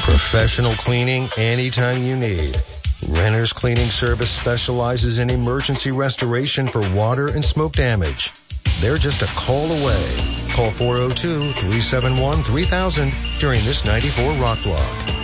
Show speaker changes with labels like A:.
A: Professional cleaning anytime you need. Renner's Cleaning Service specializes in emergency restoration for water and smoke damage. They're just a call away. Call 402-371-3000 during this 94 Rock Block.